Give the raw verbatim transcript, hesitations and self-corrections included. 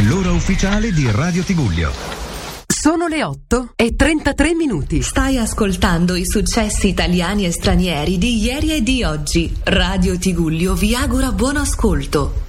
l'ora ufficiale di Radio Tigullio. Sono le otto e trentatré minuti. Stai ascoltando i successi italiani e stranieri di ieri e di oggi. Radio Tigullio vi augura buon ascolto.